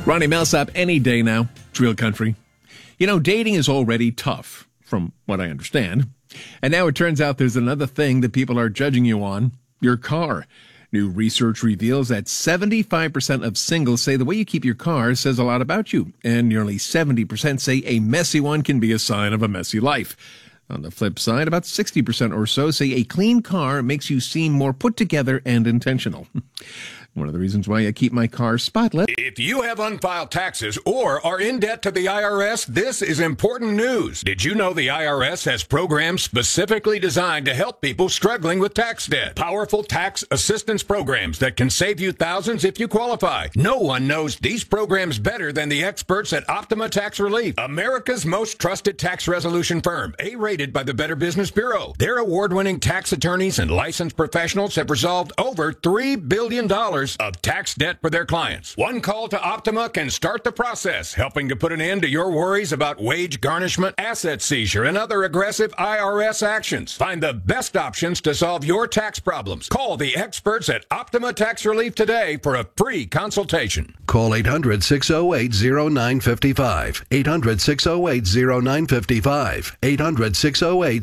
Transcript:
Ronnie Millsap, any day now. It's real country. You know, dating is already tough, from what I understand. And now it turns out there's another thing that people are judging you on, your car. New research reveals that 75% of singles say the way you keep your car says a lot about you. And nearly 70% say a messy one can be a sign of a messy life. On the flip side, about 60% or so say a clean car makes you seem more put together and intentional. One of the reasons why I keep my car spotless. If you have unfiled taxes or are in debt to the IRS, this is important news. Did you know the IRS has programs specifically designed to help people struggling with tax debt? Powerful tax assistance programs that can save you thousands if you qualify. No one knows these programs better than the experts at Optima Tax Relief, America's most trusted tax resolution firm, A-rated by the Better Business Bureau. Their award-winning tax attorneys and licensed professionals have resolved over $3 billion of tax debt for their clients. One call to Optima can start the process, helping to put an end to your worries about wage garnishment, asset seizure, and other aggressive IRS actions. Find the best options to solve your tax problems. Call the experts at Optima Tax Relief today for a free consultation. Call 800-608-0955. 800-608-0955. 800-608